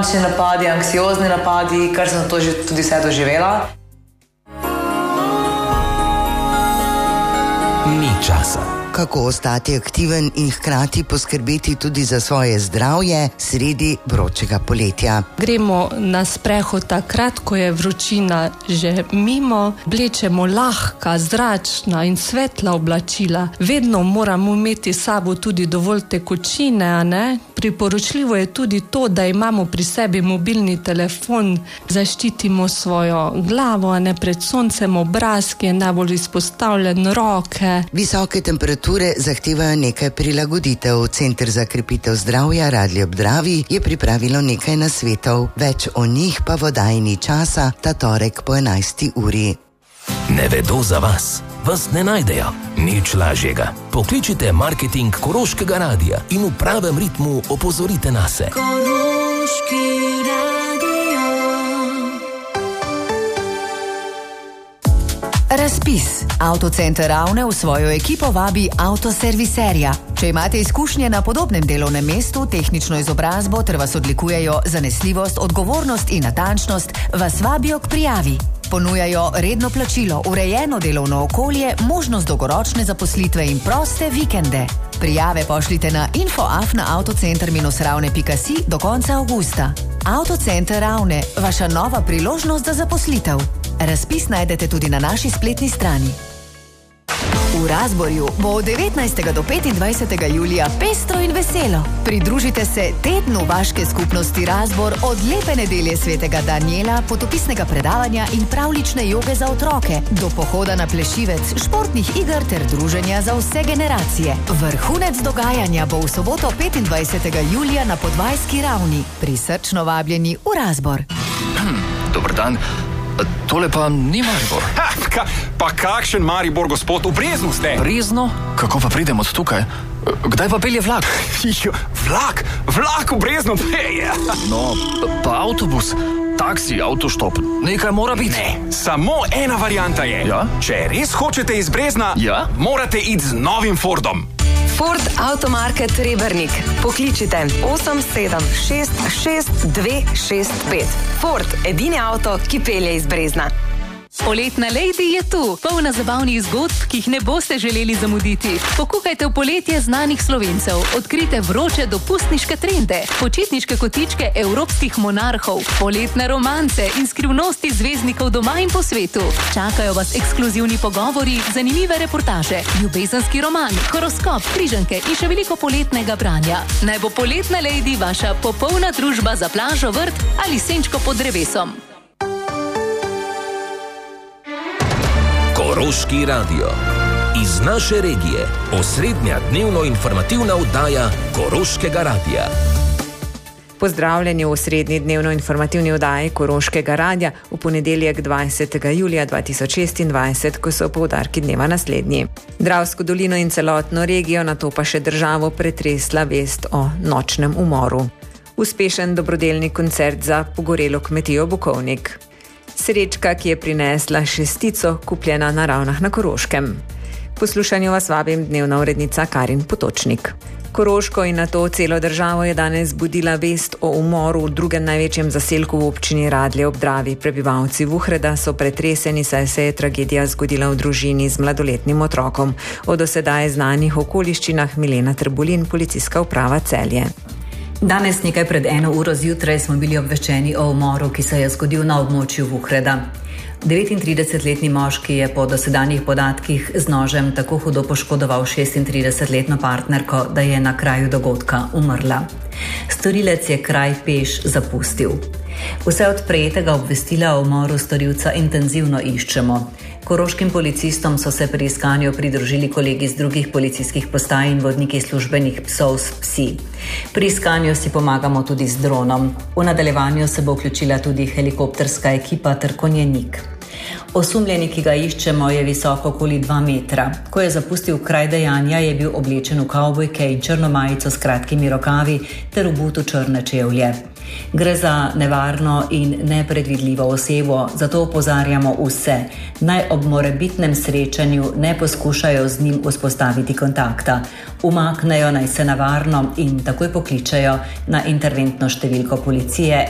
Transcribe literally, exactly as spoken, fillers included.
panični napadi, anksiozni napadi, kar sem to že tudi vse doživela. Ni časa. Kako ostati aktiven in hkrati poskrbeti tudi za svoje zdravje sredi vročega poletja. Gremo na sprehod takrat, ko je vročina že mimo, oblečemo lahka, zračna in svetla oblačila. Vedno moramo imeti s sabo tudi dovolj tekočine, a ne? Priporočljivo je tudi to, da imamo pri sebi mobilni telefon, zaščitimo svojo glavo, a ne pred soncem, obraz, ki je najbolj izpostavljen, roke. Visoke temperature zahtevajo nekaj prilagoditev. Center za krepitev zdravja Radlje ob Dravi je pripravilo nekaj nasvetov. Več o njih pa v oddaji Ni časa ta torek po enajsti uri. Ne vedo za vas, vas ne najdejo. Nič lažjega. Pokličite marketing Koroškega radia in v pravem ritmu opozorite nase. Koroški radio. Razpis. Avtocenter Ravne v svojo ekipo vabi avtoserviserja. Če imate izkušnje na podobnem delovnem mestu, tehnično izobrazbo ter vas odlikujejo zanesljivost, odgovornost in natančnost, vas vabijo k prijavi. Ponujajo redno plačilo, urejeno delovno okolje, možnost dolgoročne zaposlitve in proste vikende. Prijave pošljite na info afna avtocenter ravne pika si do konca avgusta. Avtocenter Ravne, vaša nova priložnost za zaposlitev. Razpis najdete tudi na naši spletni strani. V Razborju bo od devetnajstega do petindvajsetega julija pestro in veselo. Pridružite se tednu vaške skupnosti Razbor od lepe nedelje svetega Danijela, potopisnega predavanja in pravlične joge za otroke, do pohoda na plešivec, športnih iger ter druženja za vse generacije. Vrhunec dogajanja bo v soboto petindvajsetega julija na Podvajski ravni. Prisrčno vabljeni v Razbor. Dober dan. Tole pa ni Maribor. Ha, ka, pa kakšen Maribor, gospod? V Breznu ste. Brezno? Kako pa pridem od tukaj? Kdaj pa pelje vlak? Jo, vlak? Vlak v Breznu? No, pa avtobus, taksi, avtoštop, nekaj mora biti. Ne, samo ena varianta je. Ja? Če res hočete iz Brezna, ja? morate iti z novim Fordom. Ford Automarket Rebernik. Pokličite osem sedem šest šest dve šest pet. Ford, edini avto, ki pelje iz Brezna. Poletna Lady je tu, polna zabavnih zgodb, ki jih ne boste želeli zamuditi. Pokukajte v poletje znanih Slovencev, odkrite vroče dopustniške trende, počitniške kotičke evropskih monarhov, poletne romance in skrivnosti zvezdnikov doma in po svetu. Čakajo vas ekskluzivni pogovori, zanimive reportaže, ljubezenski roman, horoskop, križanke in še veliko poletnega branja. Naj bo Poletna Lady vaša popolna družba za plažo, vrt ali senčko pod drevesom. Koroški radio. Iz naše regije. Osrednja dnevno informativna oddaja Koroškega radia. Pozdravljeni v osrednji dnevno informativni oddaji Koroškega radia v ponedeljek dvajsetega julija dva tisoč šestindvajset, ko so poudarki dneva naslednji. Dravsko dolino in celotno regijo, nato pa še državo pretresla vest o nočnem umoru. Uspešen dobrodelni koncert za pogorelo kmetijo Bukovnik. Srečka, ki je prinesla šestico, kupljena na Ravnah na Koroškem. Poslušanju vas vabim dnevna urednica Karin Potočnik. Koroško in nato celo državo je danes budila vest o umoru v drugem največjem zaselku v občini Radlje ob Dravi. Prebivalci Vuhreda so pretreseni, saj se je tragedija zgodila v družini z mladoletnim otrokom. O do sedaj znanih okoliščinah Milena Trbulin, policijska uprava Celje. Danes nekaj pred eno uro zjutraj smo bili obveščeni o umoru, ki se je zgodil na območju Vuhreda. devetintridesetletni moški je po dosedanjih podatkih z nožem tako hudo poškodoval šestintridesetletno partnerko, da je na kraju dogodka umrla. Storilec je kraj peš zapustil. Vse od prejetega obvestila o umoru storilca intenzivno iščemo. Koroškim policistom so se pri iskanju pridružili kolegi z drugih policijskih postaj in vodniki službenih psov s psi. Pri iskanju si pomagamo tudi z dronom. V nadaljevanju se bo vključila tudi helikopterska ekipa ter konjenik. Osumljeni, ki ga iščemo, je visok okoli dva metra. Ko je zapustil kraj dejanja, je bil oblečen v kavbojke in črno majico s kratkimi rokavi ter v butu črne čevlje. Gre za nevarno in nepredvidljivo osebo, zato opozarjamo vse, naj ob morebitnem srečanju ne poskušajo z njim vzpostaviti kontakta. Umaknejo naj se na varno in takoj pokličejo na interventno številko policije